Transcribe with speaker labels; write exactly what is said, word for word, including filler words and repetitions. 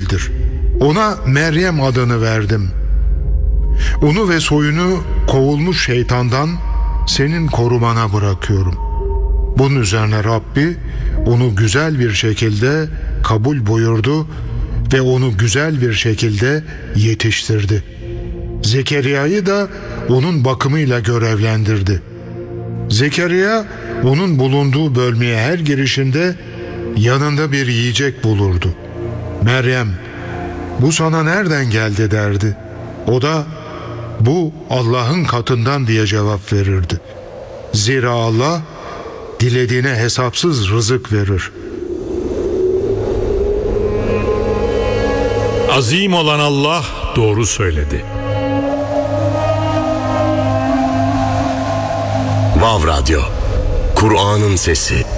Speaker 1: değildir. Ona Meryem adını verdim. Onu ve soyunu kovulmuş şeytandan senin korumana bırakıyorum. Bunun üzerine Rabbi onu güzel bir şekilde kabul buyurdu ve onu güzel bir şekilde yetiştirdi. Zekeriya'yı da onun bakımıyla görevlendirdi. Zekeriya onun bulunduğu bölmeye her girişinde yanında bir yiyecek bulurdu. Meryem, bu sana nereden geldi derdi. O da bu Allah'ın katından diye cevap verirdi. Zira Allah dilediğine hesapsız rızık verir.
Speaker 2: Azim olan Allah doğru söyledi.
Speaker 3: Vav Radyo, Kur'an'ın sesi.